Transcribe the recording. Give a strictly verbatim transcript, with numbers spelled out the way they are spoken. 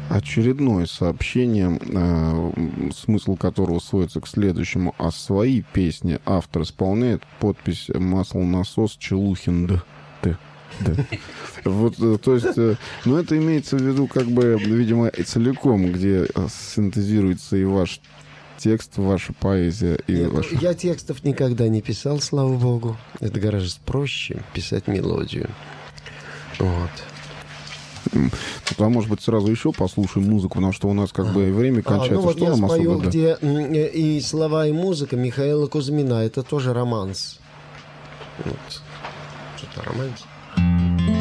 очередное сообщение, э, смысл которого сводится к следующему. А свои песни автор исполняет, подпись «Маслонасос Челухин Д». Д. Да. Вот, то есть, ну, это имеется в виду, как бы, видимо, целиком, где синтезируется и ваш текст, ваша поэзия. И Нет, ваша... Я текстов никогда не писал, слава богу. Это гораздо проще писать мелодию. Вот. А может быть, сразу еще послушаем музыку, потому что у нас как бы время кончается. А, ну вот что я нам спою, особо, да? где и слова, и музыка Михаила Кузьмина. Это тоже романс. Вот. Что-то романс.